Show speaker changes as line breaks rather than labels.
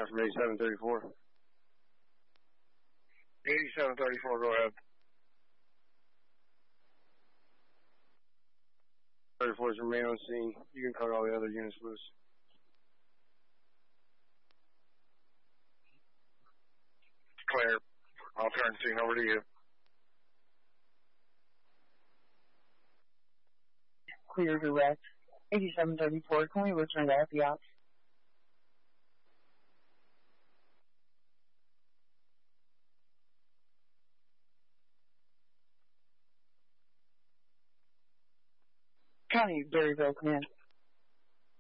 from 8734.
8734, go ahead.
34's remain on scene. You can cut all the other units loose.
Clear. I'll turn scene over to you.
Clear direct. 8734, can we return to happy ops? County Berryville, command.